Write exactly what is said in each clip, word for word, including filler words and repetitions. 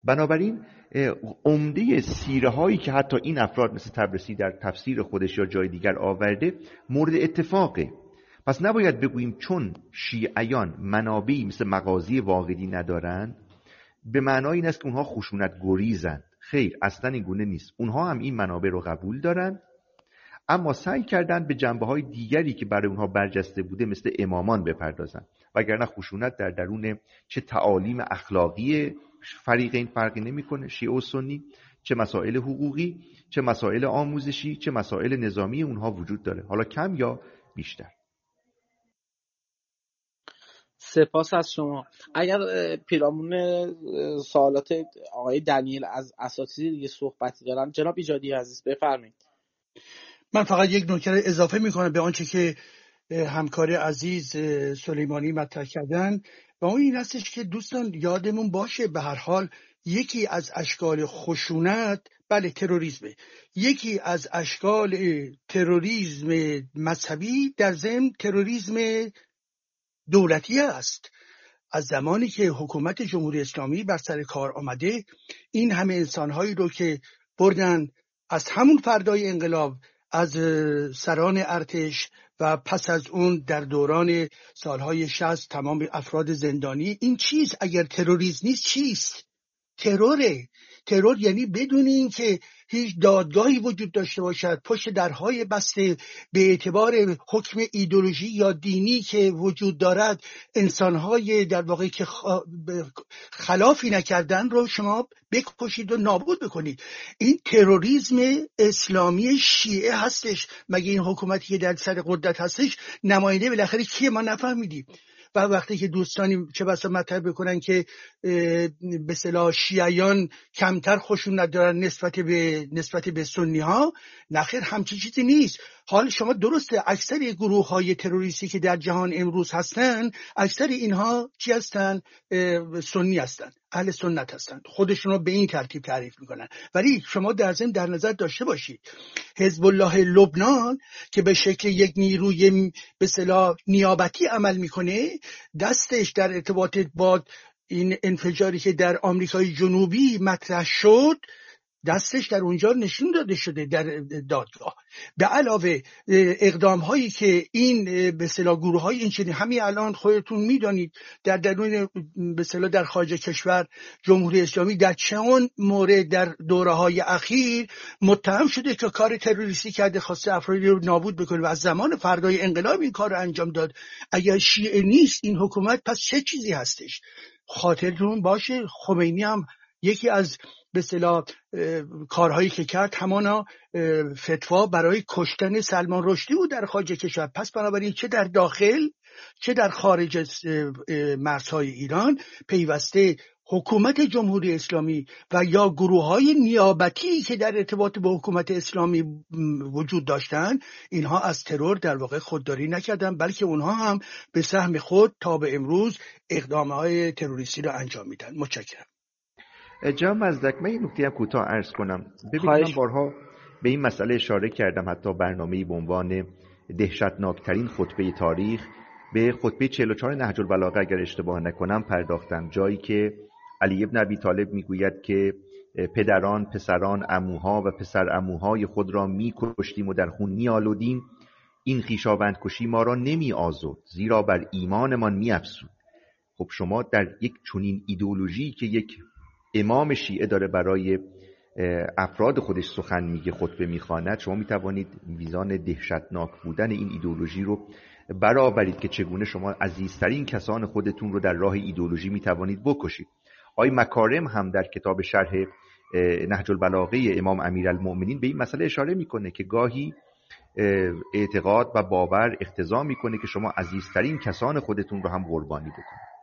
بنابراین عمده سیره هایی که حتی این افراد مثل طبرسی در تفسیر خودش یا جای دیگر آورده مورد اتفاقه. پس نباید بگوییم چون شیعیان منابعی مثل مغازی واقدی ندارند به معنای این است که اونها خشونت گریزند. خیر، اصلا این گونه نیست. اونها هم این منابع رو قبول دارند، اما سعی کردند به جنبه‌های دیگری که برای اونها برجسته بوده مثل امامان بپردازند، وگرنه خشونت در درون چه تعالیم اخلاقی فریقین فرقی نمی‌کنه، شیعه و سنی، چه مسائل حقوقی، چه مسائل آموزشی، چه مسائل نظامی اونها وجود داره، حالا کم یا بیشتر. سپاس از شما. اگر پیرامون سوالات آقای دنیل از اساتید دیگه صحبتی دارن، جناب ایجادی عزیز بفرمایید. من فقط یک نکته اضافه میکنم به آنچه که همکار عزیز سلیمانی مطرح کردن و اون این هستش که دوستان یادمون باشه به هر حال یکی از اشکال خشونت بله تروریسمه، یکی از اشکال تروریسم مذهبی در ضمن تروریسم دولتی است. از زمانی که حکومت جمهوری اسلامی بر سر کار آمده، این همه انسانهایی رو که بردن از همون فردای انقلاب از سران ارتش و پس از اون در دوران سالهای شصت تمام افراد زندانی، این چیز اگر تروریسم نیست چیست؟ تروره. ترور یعنی بدون این که هیچ دادگاهی وجود داشته باشد، پشت درهای بسته به اعتبار حکم ایدئولوژی یا دینی که وجود دارد انسانهای در واقع که خلافی نکردن رو شما بکشید و نابود بکنید. این تروریسم اسلامی شیعه هستش. مگه این حکومتی که در سر قدرت هستش نماینده بالاخره کیه؟ ما نفهمیدیم. و وقتی که دوستانی چه بسا مطرح بکنن که به اصطلاح شیعیان کمتر خشونت دارن نسبت به نسبت به سنی ها، نخیر همچین چیزی نیست. حال شما درسته اکثر گروه های تروریستی که در جهان امروز هستن، اکثر اینها چی هستن؟ سنی هستن، اهل سنت هستن، خودشون رو به این ترتیب تعریف میکنن. ولی شما در ضمن در نظر داشته باشید حزب الله لبنان که به شکل یک نیروی به اصطلاح نیابتی عمل میکنه، دستش در ارتباط با این انفجاری که در آمریکای جنوبی مطرح شد، دستش در اونجا نشون داده شده در دادگاه. به علاوه اقدام هایی که این به اصطلاح گروه های این چنین همین الان خودتون میدانید در درون به اصطلاح در خارج کشور جمهوری اسلامی در چند مورد در دوره های اخیر متهم شده که کار تروریستی کرده، خواسته افرادی رو نابود بکنه و از زمان فردای انقلاب این کار رو انجام داد. اگر شیعه نیست این حکومت پس چه چیزی هستش؟ خاطرتون باشه خمینی هم یکی از به اصطلاح کارهایی که کرد همانا فتوا برای کشتن سلمان رشدی بود در خارج کشور. پس بنابراین چه در داخل چه در خارج مرزهای ایران پیوسته حکومت جمهوری اسلامی و یا گروه‌های نیابتی که در ارتباط با حکومت اسلامی وجود داشتند، اینها از ترور در واقع خودداری نکردن، بلکه اونها هم به سهم خود تا به امروز اقدامات تروریستی را انجام میدن. متشکرم. جناب مزدک، من این نکته هم کوتاه عرض کنم. ببینید من بارها به این مسئله اشاره کردم، حتی برنامه‌ای به عنوان دهشتناکترین خطبه تاریخ به خطبه چهل و چهار نهج البلاغه اگر اشتباه نکنم پرداختم، جایی که علی ابن ابی طالب میگوید که پدران، پسران، عموها و پسر عموهای خود را میکشتیم و در خون میآلودیم، این خویشاوند کشی ما را نمی آزرد زیرا بر ایمانمان میافزود. خب شما در یک چنین ایدئولوژی که یک امام شیعه داره برای افراد خودش سخن میگه، خطبه میخواند، شما میتوانید میزان دهشتناک بودن این ایدئولوژی رو برآورید که چگونه شما عزیزترین کسان خودتون رو در راه ایدئولوژی میتوانید بکشید. آقای مکارم هم در کتاب شرح نهج البلاغه امام امیرالمؤمنین به این مسئله اشاره میکنه که گاهی اعتقاد و باور اقتضا میکنه که شما عزیزترین کسان خودتون رو هم قربانی بکنید.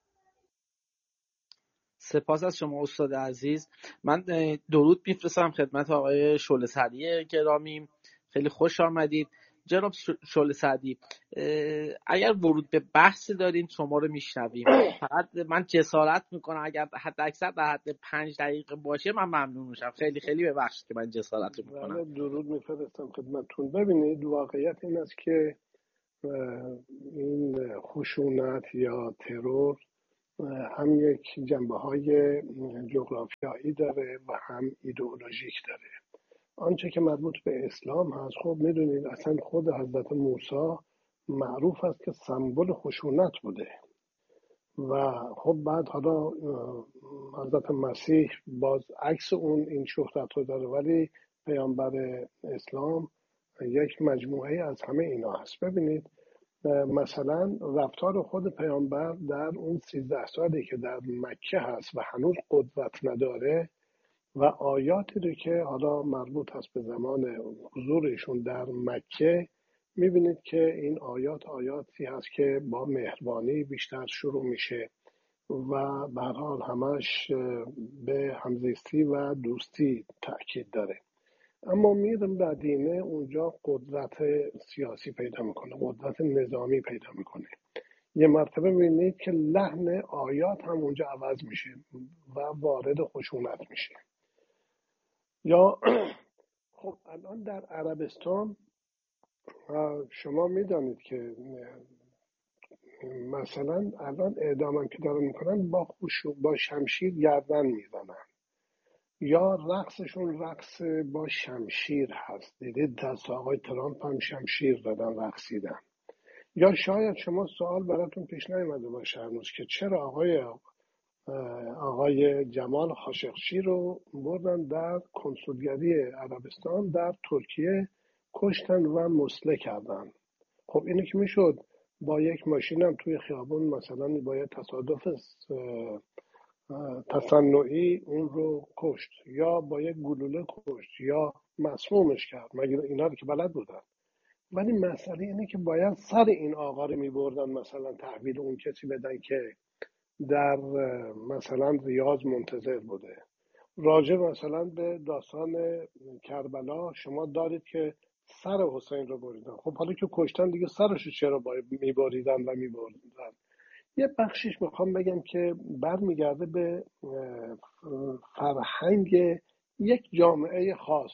سپاس از شما استاد عزیز. من درود میفرستم خدمت آقای شعله سعدی گرامی. خیلی خوش آمدید جناب شعله سعدی. اگر ورود به بحثی دارین شما رو میشنویم. فقط من جسارت میکنم اگر حد اکثر در حد پنج دقیقه باشه من ممنون میشم. خیلی خیلی ببخشید که من جسارت میکنم. درود میفرستم خدمتتون. ببینید واقعیت این است که این خشونت یا ترور هم یک جنبه های جغرافیایی داره و هم ایدئولوژیک داره. آنچه که مربوط به اسلام هست، خب میدونید اصلا خود حضرت موسی معروف است که سمبل خشونت بوده و خب بعد حالا حضرت مسیح باز عکس اون این شهرت رو داره، ولی پیامبر اسلام یک مجموعه از همه اینا هست. ببینید مثلا رفتار خود پیامبر در اون سیزده سالی که در مکه هست و هنوز قدرت نداره و آیاتی رو که حالا مربوط هست به زمان حضورشون در مکه، میبینید که این آیات آیاتی هست که با مهربانی بیشتر شروع میشه و به هر حال همش به همزیستی و دوستی تاکید داره. اما میرم مدینه، اونجا قدرت سیاسی پیدا میکنه، قدرت نظامی پیدا میکنه. یه مرتبه میبینید که لحن آیات هم اونجا عوض میشه و وارد خشونت میشه. یا خب الان در عربستان شما میدانید که مثلا الان اعدام هم که دارن میکنن با خوشو با شمشیر گردن میزنن، یا رقصشون رقص با شمشیر هست. دیدید دست آقای ترامپ هم شمشیر دادن رقصیدن. یا شاید شما سوال براتون پیش نیامده باشه هنوز که چرا آقای آقای جمال خاشقچی رو بردن در کنسولگری عربستان در ترکیه کشتن و مسله کردن. خب اینو که میشد با یک ماشین هم توی خیابون مثلا با یک تصادف تصنعی اون رو کشت، یا با یک گلوله کشت، یا مسمومش کرد، مگر اینا رو که بلد بودن. ولی مسئله اینه که باید سر این آقا رو میبردن مثلا تحویل اون کسی بدن که در مثلا ریاض منتظر بوده. راجع مثلا به داستان کربلا شما دارید که سر حسین رو بریدن. خب حالا که کشتن دیگه سرشو چرا باید میبریدن و میبریدن؟ یه بخشش میخوام بگم که برمیگرده به فرهنگ یک جامعه خاص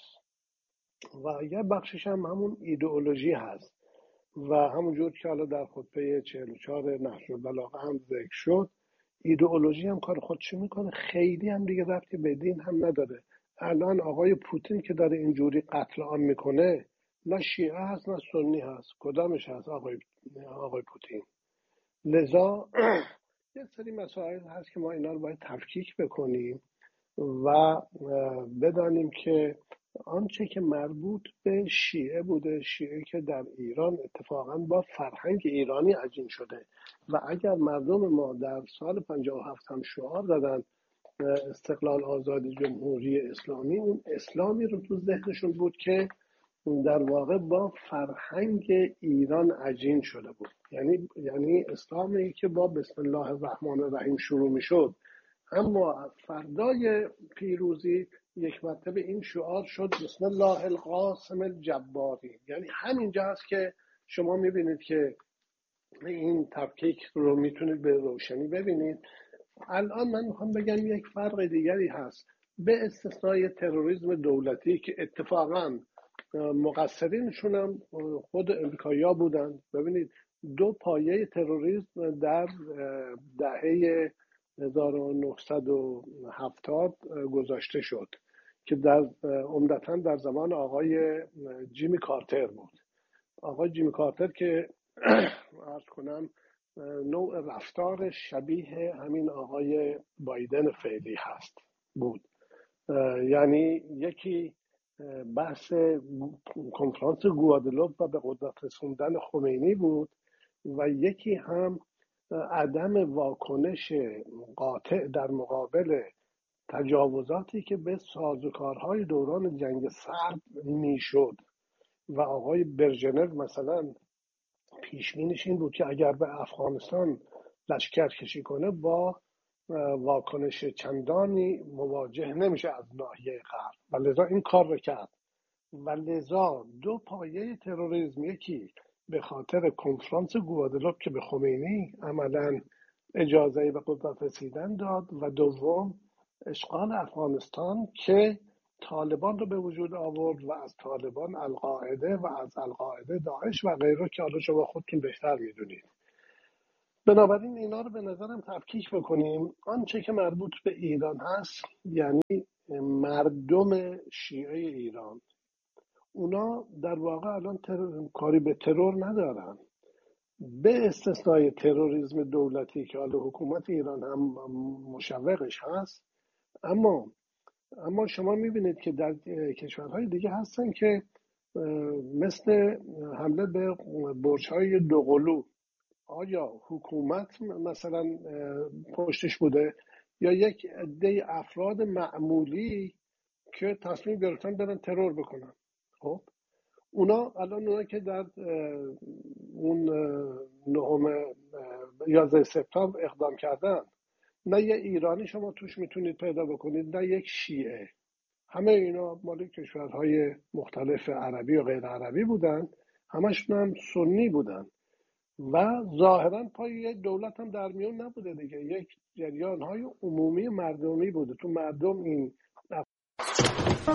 و یه بخشش هم همون ایدئولوژی هست و همونجور که حالا در خطبه چهل و چهار نهج البلاغه هم ذکر شد، ایدئولوژی هم کار خودش میکنه، خیلی هم دیگه ربطی به دین هم نداره. الان آقای پوتین که داره اینجوری قتل عام میکنه، نه شیعه هست نه سنی هست، کدامش هست آقای آقای پوتین؟ لذا یه سری مسائل هست که ما اینا رو باید تفکیک بکنیم و بدانیم که آنچه که مربوط به شیعه بوده، شیعه که در ایران اتفاقا با فرهنگ ایرانی عجین شده و اگر مردم ما در سال پنجاه و هفت هم شعار دادن استقلال آزادی جمهوری اسلامی، اون اسلامی رو تو ذهنشون بود که در واقع با فرهنگ ایران عجین شده بود. یعنی یعنی اسلامی که با بسم الله الرحمن الرحیم شروع می شد، اما فردای پیروزی یک مرتبه این شعار شد بسم الله القاسم الجباری. یعنی همینجا هست که شما میبینید که این تفکیک رو میتونید به روشنی ببینید. الان من میخوام بگم یک فرق دیگری هست، به استثنای تروریسم دولتی که اتفاقا مقصرینشون هم خود امریکایی‌ها بودن. ببینید دو پایه تروریسم در دهه هزار و نهصد و هفتاد گذاشته شد که در عمدتاً در زمان آقای جیمی کارتر بود. آقای جیمی کارتر که عرض کنم نوع رفتار شبیه همین آقای بایدن فعلی هست بود. یعنی یکی بحث کنفرانس گوادلوپ و به قدرت رسوندن خمینی بود و یکی هم عدم واکنش قاطع در مقابل تجاوزاتی که به سازوکارهای دوران جنگ سرد میشد و آقای برژنف مثلا پیشبینیش این بود که اگر به افغانستان لشکر کشی کنه با واکنش چندانی مواجه نمیشه از ناحیه غرب و لذا این کار رو کرد و لذا دو پایه تروریسم، یکی به خاطر کنفرانس گوادلوپ که به خمینی عملاً اجازه به قدرت رسیدن داد و دوم اشغال افغانستان که طالبان رو به وجود آورد و از طالبان القاعده و از القاعده داعش و غیره که حالا شما خودتون بهتر میدونید. بنابراین اینا رو به نظرم تفکیک بکنیم. آنچه که مربوط به ایران هست، یعنی مردم شیعه ایران، اونا در واقع الان ترور، کاری به ترور ندارن، به استثنای تروریسم دولتی که حالا حکومت ایران هم مشوقش هست. اما اما شما میبینید که در کشورهای دیگه هستن که مثل حمله به برج‌های دوقلو، آیا حکومت مثلا پشتش بوده یا یک عده افراد معمولی که تصمیم گرفتن برن ترور بکنن؟ خب اونا الان اونا که در اون نهم یازده سپتامبر اقدام کردن، نه یه ایرانی شما توش میتونید پیدا بکنید، نه یک شیعه. همه اینا مال کشورهای مختلف عربی و غیر عربی بودن، همشون هم سنی بودن و ظاهرا پای یک دولت هم در میون نبوده دیگه، یک جریان‌های عمومی مردمی بوده. تو مردم این